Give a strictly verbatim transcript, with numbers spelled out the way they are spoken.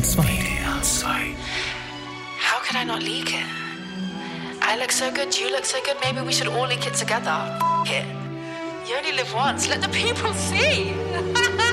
zwei. W D R zwei. How could I not leak it? I look so good, you look so good, maybe we should all leak it together. F it. You only live once, let the people see.